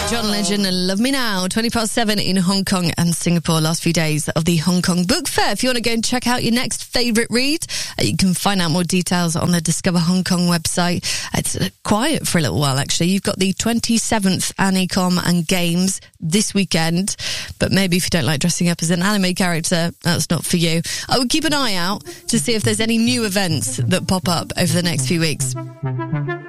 John Legend and Love Me Now, 7:20 in Hong Kong and Singapore, last few days of the Hong Kong Book Fair. If you want to go and check out your next favourite read, you can find out more details on the Discover Hong Kong website. It's quiet for a little while, actually. You've got the 27th Anicom and Games this weekend, but maybe if you don't like dressing up as an anime character, that's not for you. I would keep an eye out to see if there's any new events that pop up over the next few weeks.